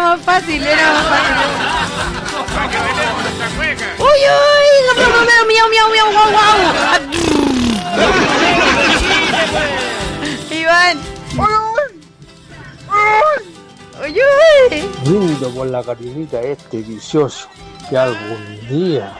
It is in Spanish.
más fácil, era más fácil. Para que bailemos esta cueca. ¡Uy, uy! ¡Miau, miau, miau, guau, guau! Iván. ¡Uy, uy! Brindo por la carinita de este vicioso que algún día